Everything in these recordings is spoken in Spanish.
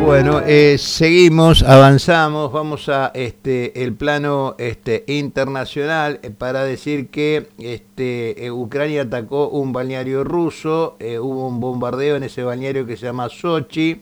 Bueno, seguimos, avanzamos, vamos a el plano internacional para decir que Ucrania atacó un balneario ruso, hubo un bombardeo en ese balneario que se llama Sochi.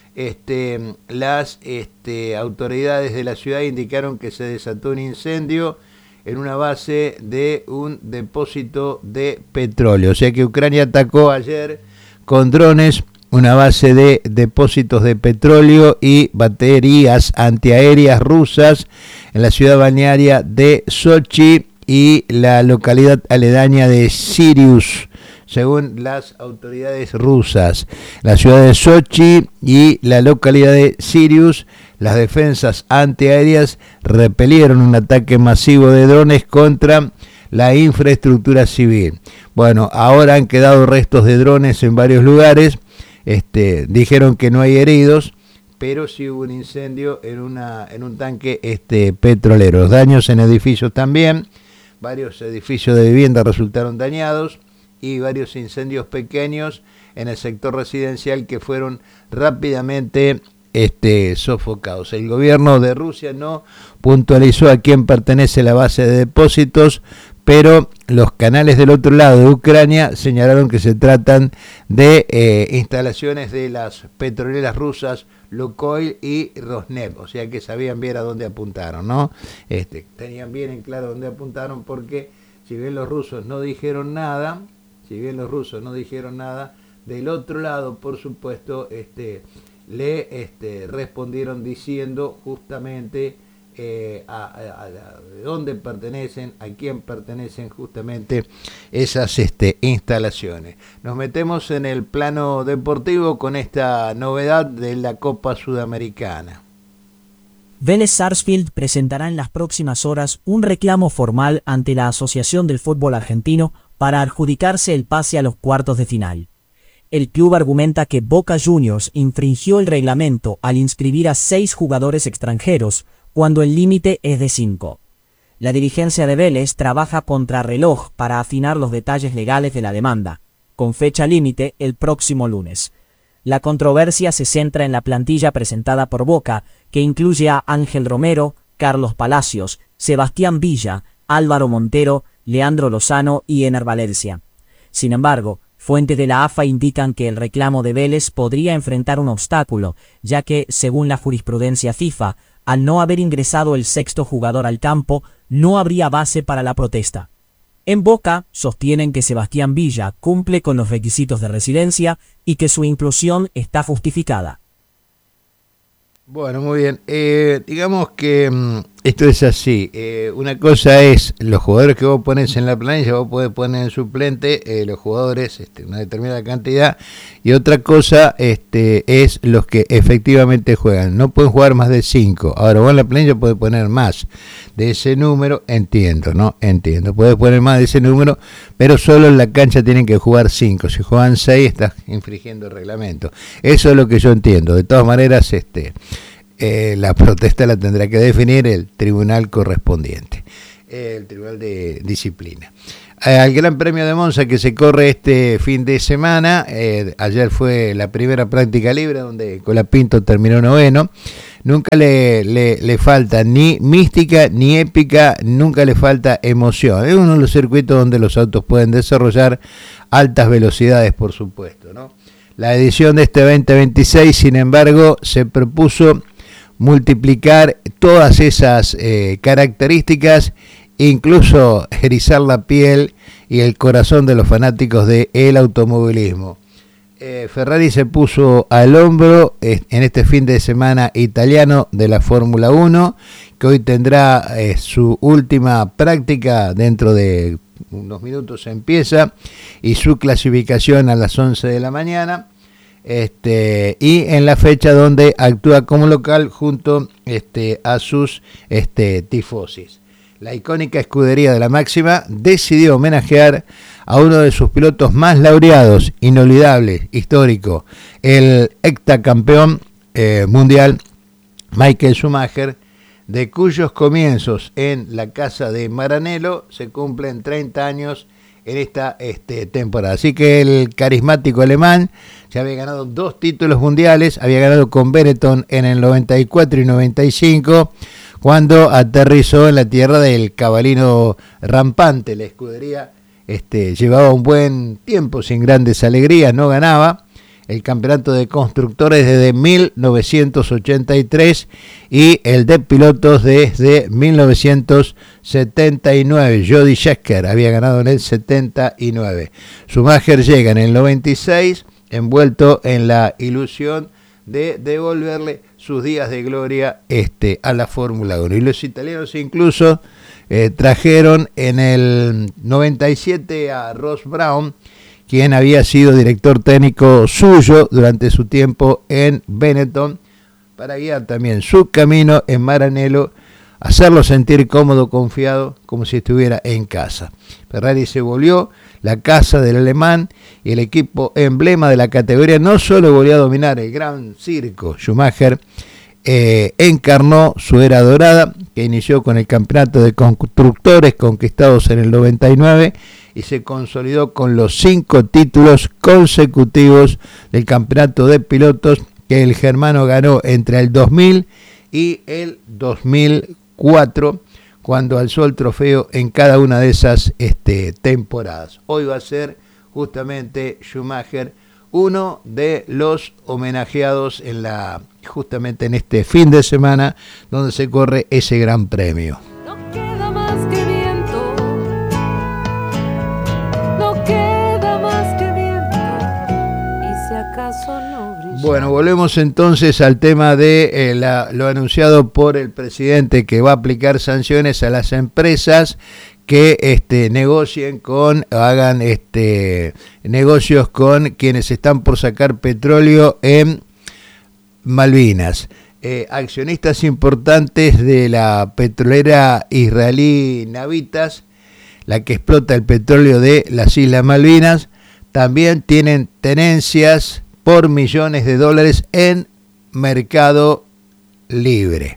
Las autoridades de la ciudad indicaron que se desató un incendio en una base de un depósito de petróleo. O sea que Ucrania atacó ayer con drones una base de depósitos de petróleo y baterías antiaéreas rusas en la ciudad balnearia de Sochi y la localidad aledaña de Sirius, según las autoridades rusas. La ciudad de Sochi y la localidad de Sirius, las defensas antiaéreas repelieron un ataque masivo de drones contra la infraestructura civil. Bueno, ahora han quedado restos de drones en varios lugares. Dijeron que no hay heridos, pero sí hubo un incendio en un tanque petrolero. Los daños en edificios también, varios edificios de vivienda resultaron dañados y varios incendios pequeños en el sector residencial que fueron rápidamente sofocados. El gobierno de Rusia no puntualizó a quién pertenece la base de depósitos, pero los canales del otro lado de Ucrania señalaron que se tratan de instalaciones de las petroleras rusas Lukoil y Rosneft, o sea que sabían bien a dónde apuntaron, ¿no? Tenían bien en claro dónde apuntaron, porque si bien los rusos no dijeron nada, del otro lado, por supuesto, le respondieron diciendo justamente de dónde pertenecen, a quién pertenecen justamente esas instalaciones. Nos metemos en el plano deportivo con esta novedad de la Copa Sudamericana. Vélez Sarsfield presentará en las próximas horas un reclamo formal ante la Asociación del Fútbol Argentino para adjudicarse el pase a los cuartos de final. El club argumenta que Boca Juniors infringió el reglamento al inscribir a 6 jugadores extranjeros, cuando el límite es de 5. La dirigencia de Vélez trabaja contra reloj para afinar los detalles legales de la demanda, con fecha límite el próximo lunes. La controversia se centra en la plantilla presentada por Boca, que incluye a Ángel Romero, Carlos Palacios, Sebastián Villa, Álvaro Montero, Leandro Lozano y Ener Valencia. Sin embargo, fuentes de la AFA indican que el reclamo de Vélez podría enfrentar un obstáculo, ya que, según la jurisprudencia FIFA, al no haber ingresado el 6º jugador al campo, no habría base para la protesta. En Boca, sostienen que Sebastián Villa cumple con los requisitos de residencia y que su inclusión está justificada. Bueno, muy bien. Digamos que esto es así. Una cosa es los jugadores que vos pones en la planilla, vos podés poner en suplente los jugadores, una determinada cantidad, y otra cosa es los que efectivamente juegan. No pueden jugar más de 5. Ahora vos en la planilla podés poner más de ese número, entiendo, ¿no? Entiendo. Podés poner más de ese número, pero solo en la cancha tienen que jugar 5. Si juegan 6, estás infringiendo el reglamento. Eso es lo que yo entiendo. De todas maneras, la protesta la tendrá que definir el tribunal correspondiente, el tribunal de disciplina. Al Gran Premio de Monza, que se corre este fin de semana, ayer fue la primera práctica libre donde Colapinto terminó 9º. Nunca le falta ni mística ni épica, nunca le falta emoción. Es uno de los circuitos donde los autos pueden desarrollar altas velocidades, por supuesto, ¿no? La edición de este 2026, sin embargo, se propuso multiplicar todas esas características, incluso erizar la piel y el corazón de los fanáticos del automovilismo. Ferrari se puso al hombro en este fin de semana italiano de la Fórmula 1, que hoy tendrá su última práctica, dentro de unos minutos empieza, y su clasificación a las 11 de la mañana. Y en la fecha donde actúa como local junto a sus tifosis. La icónica escudería de la máxima decidió homenajear a uno de sus pilotos más laureados, inolvidable, histórico, el hectacampeón mundial Michael Schumacher, de cuyos comienzos en la casa de Maranello se cumplen 30 años en esta temporada. Así que el carismático alemán ya había ganado 2 títulos mundiales, había ganado con Benetton en el 94 y 95, cuando aterrizó en la tierra del cabalino rampante. La escudería llevaba un buen tiempo sin grandes alegrías, no ganaba el campeonato de constructores desde 1983 y el de pilotos desde 1979. Jody Scheckter había ganado en el 79. Schumacher llega en el 96, envuelto en la ilusión de devolverle sus días de gloria a la Fórmula 1. Y los italianos incluso trajeron en el 97 a Ross Brown, quien había sido director técnico suyo durante su tiempo en Benetton, para guiar también su camino en Maranello, hacerlo sentir cómodo, confiado, como si estuviera en casa. Ferrari se volvió la casa del alemán y el equipo emblema de la categoría no solo volvió a dominar el gran circo. Schumacher encarnó su era dorada, que inició con el campeonato de constructores conquistados en el 99 y se consolidó con los 5 títulos consecutivos del campeonato de pilotos que el germano ganó entre el 2000 y el 2004, cuando alzó el trofeo en cada una de esas temporadas. Hoy va a ser justamente Schumacher uno de los homenajeados justamente en este fin de semana donde se corre ese gran premio. No queda más que viento, no queda más que viento, y si acaso no brilla. Bueno, volvemos entonces al tema de lo anunciado por el presidente, que va a aplicar sanciones a las empresas que negocien hagan negocios con quienes están por sacar petróleo en Malvinas. Accionistas importantes de la petrolera israelí Navitas, la que explota el petróleo de las Islas Malvinas, también tienen tenencias por millones de dólares en Mercado Libre.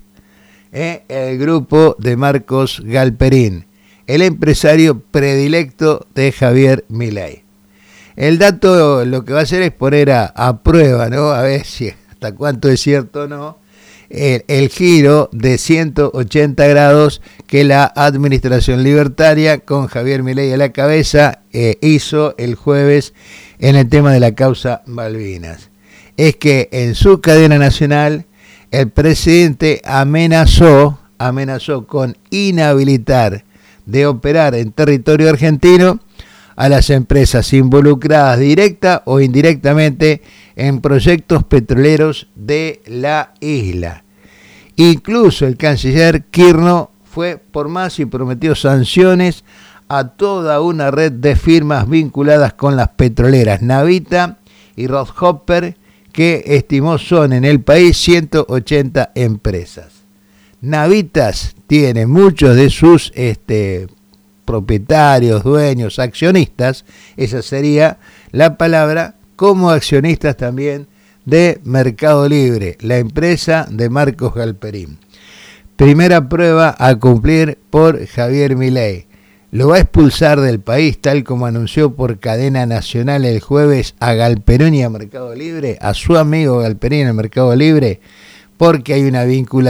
El grupo de Marcos Galperín, el empresario predilecto de Javier Milei. El dato lo que va a hacer es poner a prueba, ¿no? A ver si hasta cuánto es cierto o no, el giro de 180 grados que la administración libertaria, con Javier Milei a la cabeza, hizo el jueves en el tema de la causa Malvinas. Es que en su cadena nacional el presidente amenazó con inhabilitar de operar en territorio argentino a las empresas involucradas directa o indirectamente en proyectos petroleros de la isla. Incluso el canciller Kirchner fue por más y prometió sanciones a toda una red de firmas vinculadas con las petroleras Navita y Rothhopper, que estimó son en el país 180 empresas. Navitas tiene muchos de sus propietarios, dueños, accionistas, esa sería la palabra, como accionistas también de Mercado Libre, la empresa de Marcos Galperín. Primera prueba a cumplir por Javier Milei. Lo va a expulsar del país, tal como anunció por cadena nacional el jueves a Galperín y a Mercado Libre, a su amigo Galperín en Mercado Libre, porque hay una vinculación